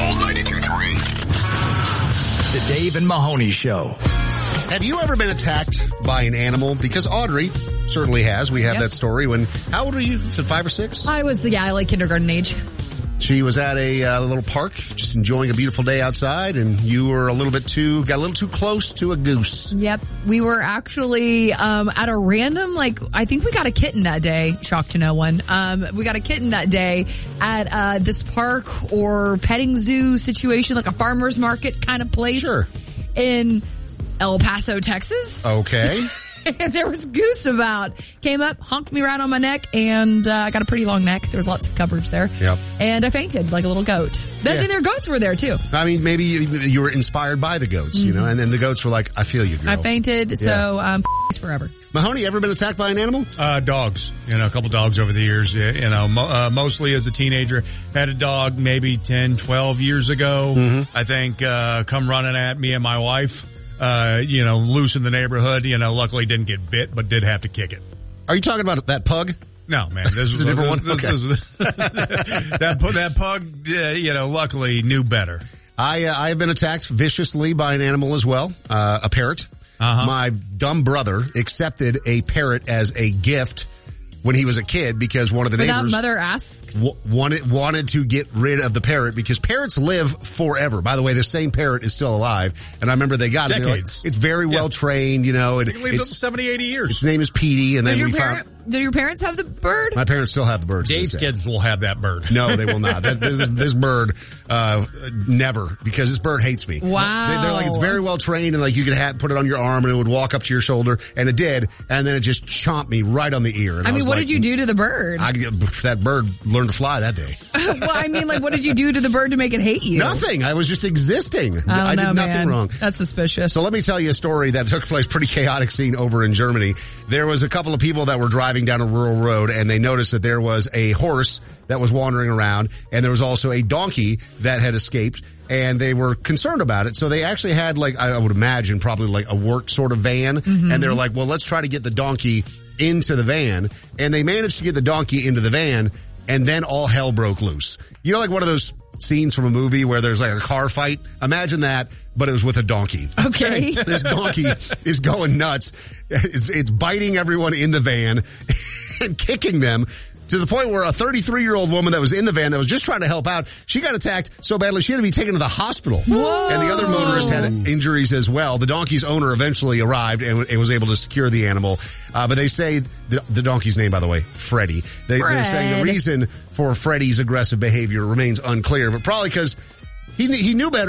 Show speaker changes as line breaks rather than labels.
All 92.3.
The Dave and Mahoney Show.
Have you ever been attacked by an animal? Because Audrey certainly has. We have that story when, how old were you? Is it 5 or 6?
I was, like kindergarten age.
She was at a little park, just enjoying a beautiful day outside, and you were got a little too close to a goose.
Yep. We were actually at a random, I think we got a kitten that day. Shock to no one. We got a kitten that day at this park or petting zoo situation, like a farmer's market kind of place.
Sure.
In El Paso, Texas.
Okay.
And there was goose about. Came up, honked me right on my neck, and I got a pretty long neck. There was lots of coverage there.
Yep.
And I fainted like a little goat. And their goats were there, too.
I mean, maybe you were inspired by the goats, you know, and then the goats were like, I feel you, girl.
I fainted, so forever.
Mahoney, ever been attacked by an animal?
Dogs. A couple dogs over the years. Mostly as a teenager. Had a dog maybe 10, 12 years ago. Mm-hmm. I think come running at me and my wife. Loose in the neighborhood, luckily didn't get bit, but did have to kick it.
Are you talking about that pug?
No, man. This
is a different one? Okay.
That pug, luckily knew better.
I have been attacked viciously by an animal as well, a parrot. Uh-huh. My dumb brother accepted a parrot as a gift when he was a kid because one of the neighbors
mother asked
wanted to get rid of the parrot because parrots live forever. By the way, the same parrot is still alive, and I remember they got
decades.
It. It's very well trained, and
it lives up 70, 80 years.
Its name is Petey, and then
Do your parents have the bird?
My parents still have the bird.
Dave's kids will have that bird.
No, they will not. This bird, never, because this bird hates me.
Wow.
They're like, it's very well trained, and you could put it on your arm, and it would walk up to your shoulder, and it did, and then it just chomped me right on the ear. And
what did you do to the bird?
That bird learned to fly that day.
What did you do to the bird to make it hate you?
Nothing. I was just existing.
I
did nothing wrong.
That's suspicious.
So let me tell you a story that took place, pretty chaotic scene over in Germany. There was a couple of people that were driving down a rural road, and they noticed that there was a horse that was wandering around, and there was also a donkey that had escaped, and they were concerned about it. So they actually had, I would imagine, probably a work sort of van, and they're like, well, let's try to get the donkey into the van, and they managed to get the donkey into the van, and then all hell broke loose. One of those scenes from a movie where there's a car fight? Imagine that, but it was with a donkey.
Okay.
This donkey is going nuts. It's biting everyone in the van and kicking them to the point where a 33-year-old woman that was in the van that was just trying to help out, she got attacked so badly she had to be taken to the hospital.
Whoa.
And the other motorist had injuries as well. The donkey's owner eventually arrived and it was able to secure the animal. But they say, the donkey's name, by the way, Freddie. They're saying the reason for Freddie's aggressive behavior remains unclear, but probably because he knew better.